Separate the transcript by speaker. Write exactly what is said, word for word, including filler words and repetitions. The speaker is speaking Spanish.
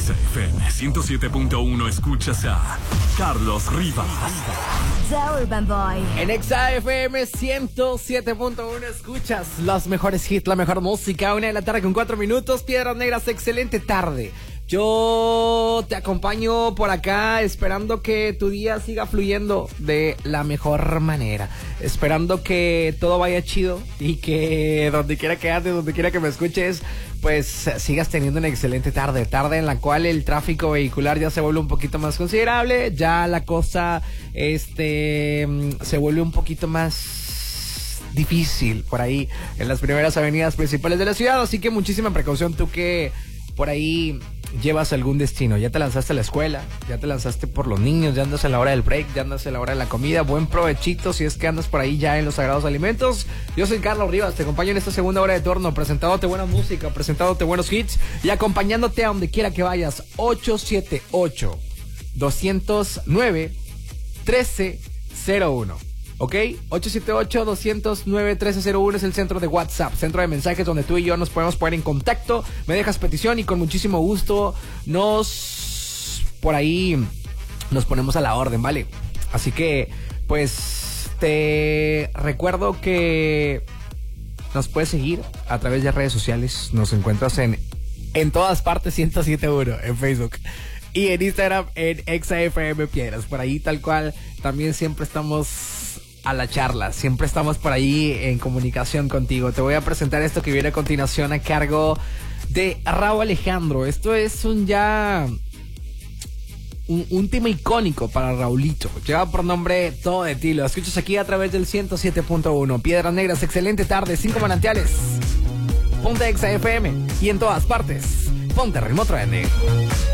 Speaker 1: Exa F M ciento siete punto uno escuchas a Carlos Rivas.
Speaker 2: The Urban Boy.
Speaker 3: En Exa F M ciento siete punto uno escuchas los mejores hits, la mejor música. Una de la tarde con cuatro minutos. Piedras Negras, excelente tarde. Yo te acompaño por acá esperando que tu día siga fluyendo de la mejor manera. Esperando que todo vaya chido y que donde quiera que andes, donde quiera que me escuches, pues sigas teniendo una excelente tarde. Tarde en la cual el tráfico vehicular ya se vuelve un poquito más considerable. Ya la cosa este, se vuelve un poquito más difícil por ahí en las primeras avenidas principales de la ciudad. Así que muchísima precaución tú que por ahí llevas algún destino. Ya te lanzaste a la escuela, ya te lanzaste por los niños, ya andas en la hora del break, ya andas en la hora de la comida. Buen provechito si es que andas por ahí ya en los sagrados alimentos. Yo soy Carlos Rivas, te acompaño en esta segunda hora de turno, presentándote buena música, presentándote buenos hits y acompañándote a donde quiera que vayas. Ocho siete ocho, dos cero nueve, uno tres cero uno. ¿Ok? ocho siete ocho, dos cero nueve, uno tres cero uno es el centro de WhatsApp, centro de mensajes donde tú y yo nos podemos poner en contacto. Me dejas petición y con muchísimo gusto nos por ahí nos ponemos a la orden, ¿vale? Así que pues te recuerdo que nos puedes seguir a través de redes sociales. Nos encuentras en en todas partes ciento siete punto uno en Facebook y en Instagram en Exa F M Piedras. Por ahí tal cual también siempre estamos a la charla, siempre estamos por ahí en comunicación contigo. Te voy a presentar esto que viene a continuación a cargo de Rauw Alejandro. Esto es un ya un, un tema icónico para Raulito. Lleva por nombre Todo de Ti. Lo escuchas aquí a través del ciento siete punto uno. Piedras Negras, excelente tarde, cinco manantiales. Ponte Exa F M y en todas partes ponte Ritmo Trending.